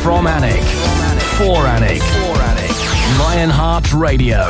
From Alnwick. For Alnwick. Lionheart Radio.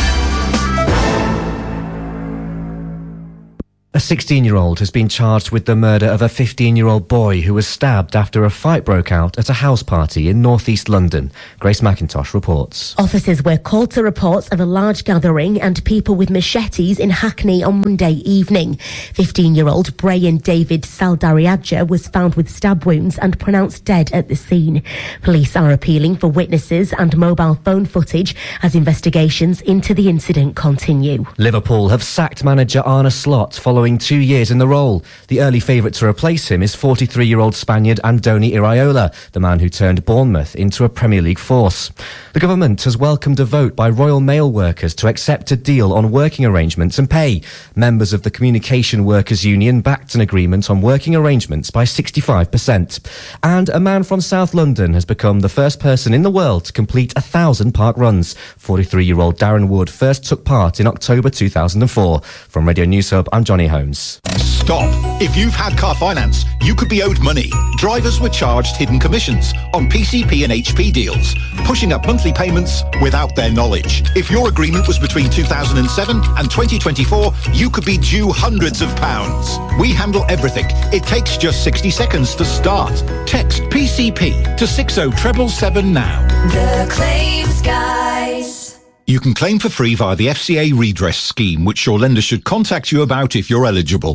A 16-year-old has been charged with the murder of a 15-year-old boy who was stabbed after a fight broke out at a house party in northeast London. Grace McIntosh reports. Officers were called to reports of a large gathering and people with machetes in Hackney on Monday evening. 15-year-old Brian David Saldariadja was found with stab wounds and pronounced dead at the scene. Police are appealing for witnesses and mobile phone footage as investigations into the incident continue. Liverpool have sacked manager Arne Slot following 2 years in the role. The early favourite to replace him is 43-year-old Spaniard Andoni Iraola, the man who turned Bournemouth into a Premier League force. The government has welcomed a vote by Royal Mail workers to accept a deal on working arrangements and pay. Members of the Communication Workers Union backed an agreement on working arrangements by 65%. And a man from South London has become the first person in the world to complete 1,000 park runs. 43-year-old Darren Wood first took part in October 2004. From Radio News Hub, I'm Johnny Holmes. Stop. If you've had car finance, you could be owed money. Drivers were charged hidden commissions on PCP and HP deals, pushing up monthly payments without their knowledge. If your agreement was between 2007 and 2024, you could be due hundreds of pounds. We handle everything. It takes just 60 seconds to start. Text PCP to 60777 now. The Claims Guys. You can claim for free via the FCA redress scheme, which your lender should contact you about if you're eligible.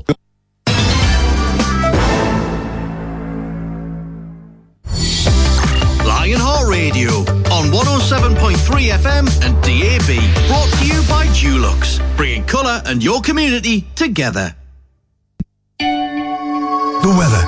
Lionheart Radio on 107.3 FM and DAB. Brought to you by Dulux, bringing colour and your community together. The weather.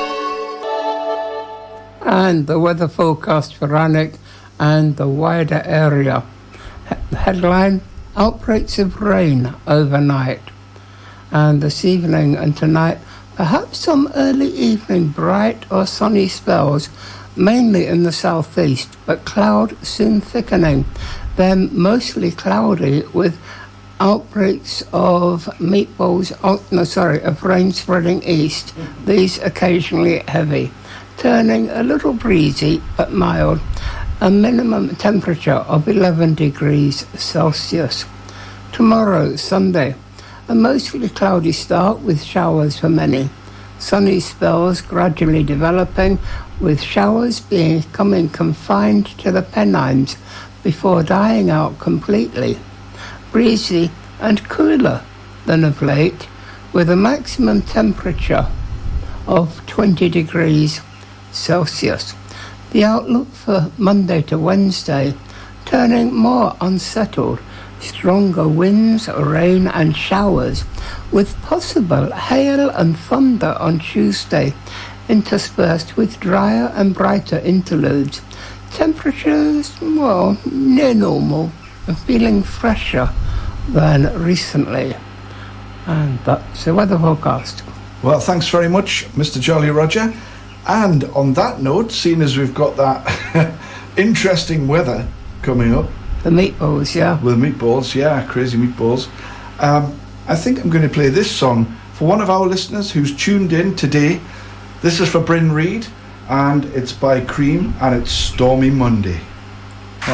And the weather forecast for Alnwick and the wider area. Headline, outbreaks of rain overnight. And this evening and tonight, perhaps some early evening bright or sunny spells, mainly in the southeast, but cloud soon thickening. Then mostly cloudy with outbreaks of of rain spreading east. These occasionally heavy, turning a little breezy but mild. A minimum temperature of 11 degrees Celsius. Tomorrow, Sunday, a mostly cloudy start with showers for many. Sunny spells gradually developing, with showers becoming confined to the Pennines before dying out completely. Breezy and cooler than of late, with a maximum temperature of 20 degrees Celsius. The outlook for Monday to Wednesday, turning more unsettled, stronger winds, rain and showers, with possible hail and thunder on Tuesday, interspersed with drier and brighter interludes. Temperatures, well, near normal, and feeling fresher than recently. And that's the weather forecast. Well, thanks very much, Mr. Jolly Roger. And on that note, seeing as we've got that interesting weather coming up. The meatballs, yeah. With meatballs, yeah, crazy meatballs. I think I'm going to play this song for one of our listeners who's tuned in today. This is for Bryn Reid, and it's by Cream, and it's Stormy Monday.